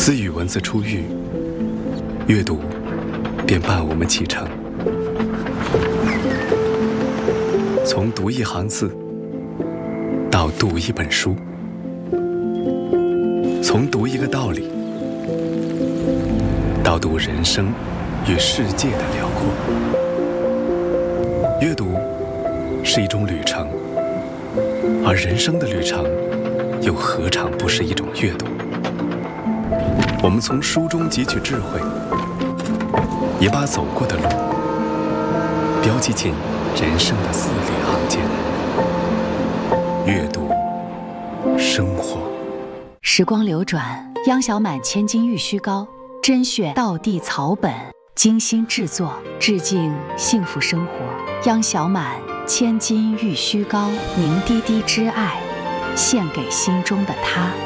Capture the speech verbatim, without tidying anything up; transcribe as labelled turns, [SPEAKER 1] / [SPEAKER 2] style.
[SPEAKER 1] 自与文字初遇，阅读便伴我们启程。从读一行字到读一本书，从读一个道理到读人生与世界的辽阔。阅读是一种旅程，而人生的旅程又何尝不是一种阅读？我们从书中汲取智慧，也把走过的路标记进人生的字里行间。阅读生活。
[SPEAKER 2] 时光流转，央小满千金玉虚膏，甄选道地草本，精心制作，致敬幸福生活。央小满千金玉虚膏，凝滴滴之爱，献给心中的他。